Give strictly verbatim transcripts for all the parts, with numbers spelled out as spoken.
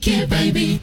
Yeah, baby.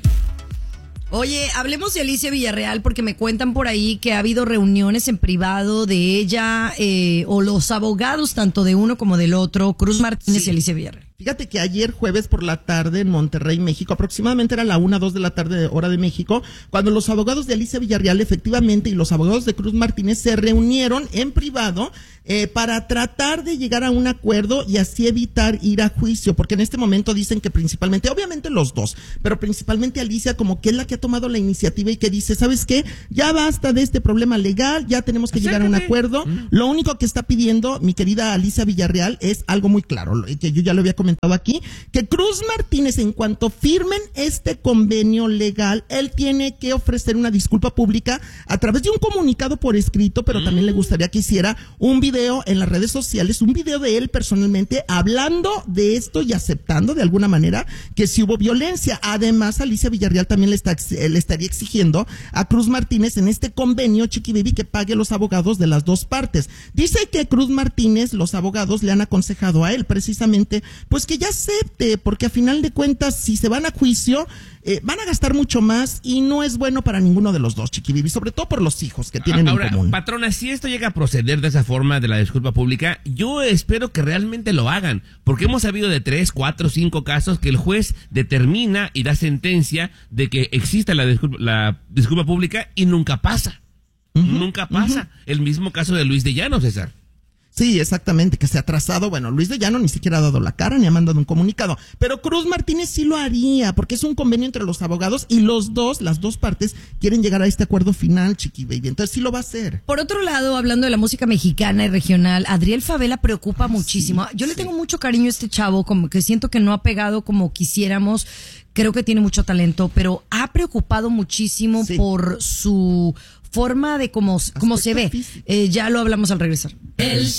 Oye, hablemos de Alicia Villarreal porque me cuentan por ahí que ha habido reuniones en privado de ella eh, o los abogados tanto de uno como del otro, Cruz Martínez Sí. y Alicia Villarreal. Fíjate que ayer jueves por la tarde en Monterrey, México, aproximadamente era la una, dos de la tarde, hora de México, cuando los abogados de Alicia Villarreal efectivamente y los abogados de Cruz Martínez se reunieron en privado eh, para tratar de llegar a un acuerdo y así evitar ir a juicio, porque en este momento dicen que principalmente, obviamente los dos, pero principalmente Alicia como que es la que ha tomado la iniciativa y que dice, ¿sabes qué? Ya basta de este problema legal, ya tenemos que llegar a un acuerdo. Lo único que está pidiendo mi querida Alicia Villarreal es algo muy claro, que yo ya lo había comentado aquí, que Cruz Martínez, en cuanto firmen este convenio legal, él tiene que ofrecer una disculpa pública a través de un comunicado por escrito, pero también le gustaría que hiciera un video en las redes sociales, un video de él personalmente hablando de esto y aceptando de alguna manera que sí hubo violencia. Además, Alicia Villarreal también le, está, le estaría exigiendo a Cruz Martínez en este convenio, Chiqui Baby, que pague los abogados de las dos partes. Dice que Cruz Martínez, los abogados le han aconsejado a él precisamente, pues que ya acepte, porque a final de cuentas, si se van a juicio, eh, van a gastar mucho más y no es bueno para ninguno de los dos, Chiquibibi, sobre todo por los hijos que tienen Ahora, en común. Patrona, si esto llega a proceder de esa forma de la disculpa pública, yo espero que realmente lo hagan, porque hemos sabido de tres, cuatro, cinco casos que el juez determina y da sentencia de que exista la disculpa, la disculpa pública y nunca pasa. Uh-huh, nunca pasa. Uh-huh. El mismo caso de Luis de Llano, César. Sí, exactamente, que se ha atrasado. Bueno, Luis de Llano ni siquiera ha dado la cara ni ha mandado un comunicado. Pero Cruz Martínez sí lo haría, porque es un convenio entre los abogados y los dos, las dos partes, quieren llegar a este acuerdo final, Chiqui Baby. Entonces sí lo va a hacer. Por otro lado, hablando de la música mexicana y regional, Adriel Favela preocupa Ay, muchísimo. Sí, Yo sí. le tengo mucho cariño a este chavo, como que siento que no ha pegado como quisiéramos. Creo que tiene mucho talento, pero ha preocupado muchísimo sí. por su forma de cómo, cómo se ve. Eh, ya lo hablamos al regresar. El